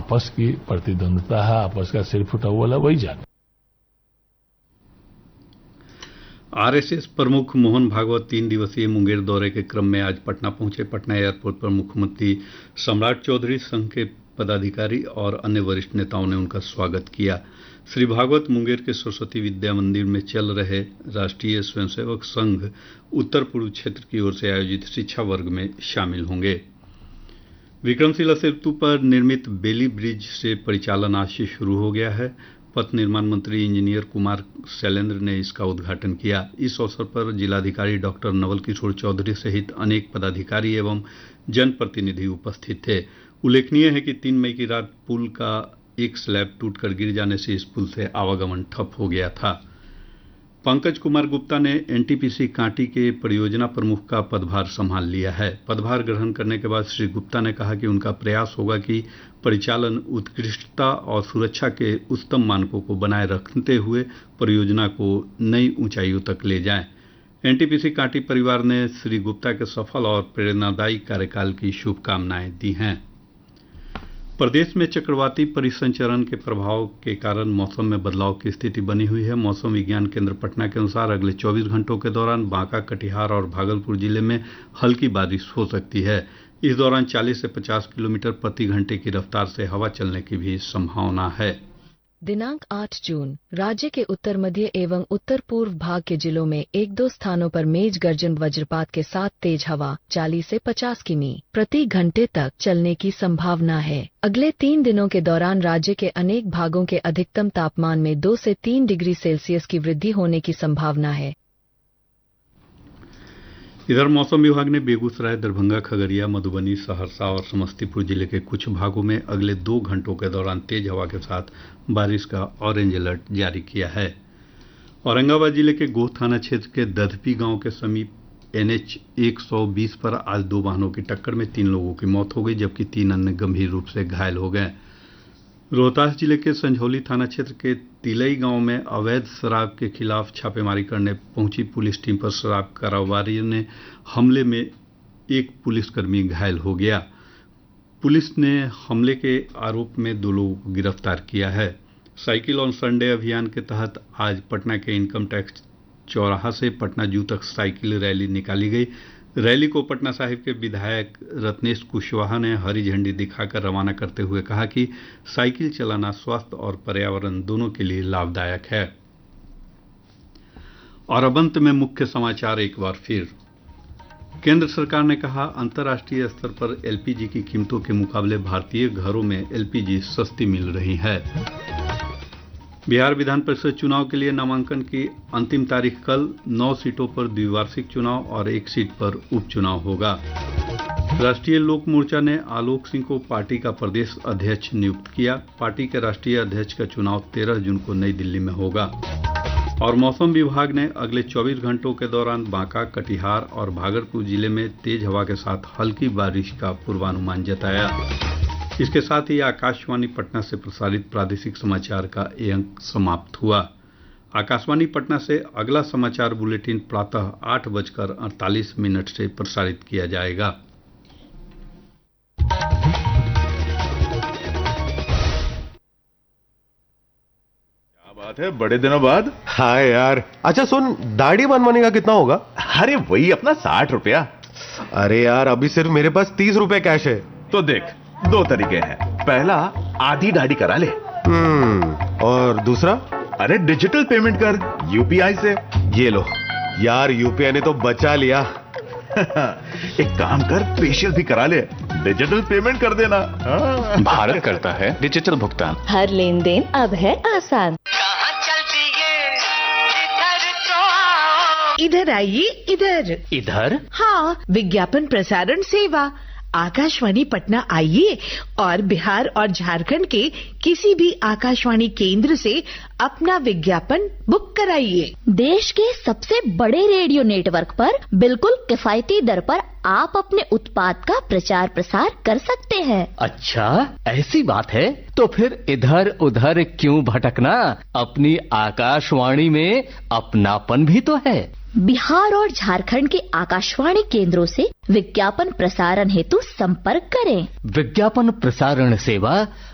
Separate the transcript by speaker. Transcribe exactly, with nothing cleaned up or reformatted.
Speaker 1: आपस की प्रतिद्वंद्विता है, आपस का सिर फुटा हुआ वही जाने।
Speaker 2: आरएसएस प्रमुख मोहन भागवत तीन दिवसीय मुंगेर दौरे के क्रम में आज पटना पहुंचे। पटना एयरपोर्ट पर मुख्यमंत्री सम्राट चौधरी, संघ के पदाधिकारी और अन्य वरिष्ठ नेताओं ने उनका स्वागत किया। श्री भागवत मुंगेर के सरस्वती विद्या मंदिर में चल रहे राष्ट्रीय स्वयंसेवक संघ उत्तर पूर्व क्षेत्र की ओर से आयोजित शिक्षा वर्ग में शामिल होंगे। विक्रमशिला सेतु पर निर्मित बेली ब्रिज से परिचालन आज से शुरू हो गया है। पथ निर्माण मंत्री इंजीनियर कुमार शैलेंद्र ने इसका उद्घाटन किया। इस अवसर पर जिलाधिकारी डॉक्टर नवल किशोर चौधरी सहित अनेक पदाधिकारी एवं जनप्रतिनिधि उपस्थित थे। उल्लेखनीय है कि तीन मई की रात पुल का एक स्लैब टूटकर गिर जाने से इस पुल से आवागमन ठप हो गया था। पंकज कुमार गुप्ता ने एनटीपीसी कांटी के परियोजना प्रमुख का पदभार संभाल लिया है। पदभार ग्रहण करने के बाद श्री गुप्ता ने कहा कि उनका प्रयास होगा कि परिचालन उत्कृष्टता और सुरक्षा के उच्चतम मानकों को बनाए रखते हुए परियोजना को नई ऊंचाइयों तक ले जाएं। एनटीपीसी कांटी परिवार ने श्री गुप्ता के सफल और प्रेरणादायी कार्यकाल की शुभकामनाएं दी हैं। प्रदेश में चक्रवाती परिसंचरण के प्रभाव के कारण मौसम में बदलाव की स्थिति बनी हुई है। मौसम विज्ञान केंद्र पटना के अनुसार अगले चौबीस घंटों के दौरान बांका, कटिहार और भागलपुर जिले में हल्की बारिश हो सकती है। इस दौरान चालीस से पचास किलोमीटर प्रति घंटे की रफ्तार से हवा चलने की भी संभावना है।
Speaker 3: दिनांक आठ जून राज्य के उत्तर मध्य एवं उत्तर पूर्व भाग के जिलों में एक दो स्थानों पर मेघ गर्जन वज्रपात के साथ तेज हवा चालीस से पचास किमी प्रति घंटे तक चलने की संभावना है। अगले तीन दिनों के दौरान राज्य के अनेक भागों के अधिकतम तापमान में दो से तीन डिग्री सेल्सियस की वृद्धि होने की संभावना है।
Speaker 2: इधर मौसम विभाग ने बेगूसराय, दरभंगा, खगड़िया, मधुबनी, सहरसा और समस्तीपुर जिले के कुछ भागों में अगले दो घंटों के दौरान तेज हवा के साथ बारिश का ऑरेंज अलर्ट जारी किया है। औरंगाबाद जिले के गोह थाना क्षेत्र के दधपी गांव के समीप एनएच एक सौ बीस पर आज दो वाहनों की टक्कर में तीन लोगों की मौत हो गई, जबकि तीन अन्य गंभीर रूप से घायल हो गए। रोहतास जिले के संझौली थाना क्षेत्र के तिलई गांव में अवैध शराब के खिलाफ छापेमारी करने पहुंची पुलिस टीम पर शराब कारोबारियों ने हमले में एक पुलिसकर्मी घायल हो गया। पुलिस ने हमले के आरोप में दो लोगों को गिरफ्तार किया है। साइकिल ऑन संडे अभियान के तहत आज पटना के इनकम टैक्स चौराहा से पटना जू तक साइकिल रैली निकाली गई। रैली को पटना साहिब के विधायक रत्नेश कुशवाहा ने हरी झंडी दिखाकर रवाना करते हुए कहा कि साइकिल चलाना स्वास्थ्य और पर्यावरण दोनों के लिए लाभदायक है। और अब अंत में मुख्य समाचार एक बार फिर। केंद्र सरकार ने कहा, अंतर्राष्ट्रीय स्तर पर एलपीजी की कीमतों के मुकाबले भारतीय घरों में एलपीजी सस्ती मिल रही है। बिहार विधान परिषद चुनाव के लिए नामांकन की अंतिम तारीख कल। नौ सीटों पर द्विवार्षिक चुनाव और एक सीट पर उपचुनाव होगा। राष्ट्रीय लोक मोर्चा ने आलोक सिंह को पार्टी का प्रदेश अध्यक्ष नियुक्त किया। पार्टी के राष्ट्रीय अध्यक्ष का चुनाव तेरह जून को नई दिल्ली में होगा। और मौसम विभाग ने अगले चौबीस घंटों के दौरान बांका, कटिहार और भागलपुर जिले में तेज हवा के साथ हल्की बारिश का पूर्वानुमान जताया। इसके साथ ही आकाशवाणी पटना से प्रसारित प्रादेशिक समाचार का ये अंक समाप्त हुआ। आकाशवाणी पटना से अगला समाचार बुलेटिन प्रातः आठ बजकर अड़तालीस मिनट से प्रसारित किया जाएगा।
Speaker 4: क्या बात है, बड़े दिनों बाद।
Speaker 5: हाँ यार। अच्छा सुन, दाढ़ी बनवाने का कितना होगा?
Speaker 4: अरे वही अपना साठ रुपया।
Speaker 5: अरे यार, अभी सिर्फ मेरे पास तीस रुपए कैश है।
Speaker 4: तो देख, दो तरीके हैं। पहला, आधी दाढ़ी करा ले।
Speaker 5: हम्म और दूसरा?
Speaker 4: अरे डिजिटल पेमेंट कर यूपीआई से।
Speaker 5: ये लो यार, यूपीआई ने तो बचा लिया।
Speaker 4: एक काम कर, फेशियल भी करा ले, डिजिटल पेमेंट कर देना।
Speaker 6: भारत करता है डिजिटल भुगतान।
Speaker 7: हर लेन देन अब है आसान।
Speaker 8: इधर आइए, इधर
Speaker 6: इधर।
Speaker 8: हाँ, विज्ञापन प्रसारण सेवा आकाशवाणी पटना आइए और बिहार और झारखंड के किसी भी आकाशवाणी केंद्र से अपना विज्ञापन बुक कराइए।
Speaker 7: देश के सबसे बड़े रेडियो नेटवर्क पर बिल्कुल किफायती दर पर आप अपने उत्पाद का प्रचार प्रसार कर सकते हैं।
Speaker 6: अच्छा, ऐसी बात है तो फिर इधर उधर क्यों भटकना, अपनी आकाशवाणी में अपनापन भी तो है।
Speaker 7: बिहार और झारखंड के आकाशवाणी केंद्रों से विज्ञापन प्रसारण हेतु संपर्क करें।
Speaker 6: विज्ञापन प्रसारण सेवा